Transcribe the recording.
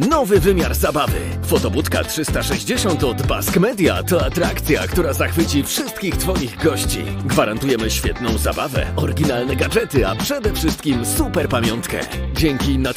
Nowy wymiar zabawy. Fotobudka 360 od Bask Media to atrakcja, która zachwyci wszystkich Twoich gości. Gwarantujemy świetną zabawę, oryginalne gadżety, a przede wszystkim super pamiątkę. Dzięki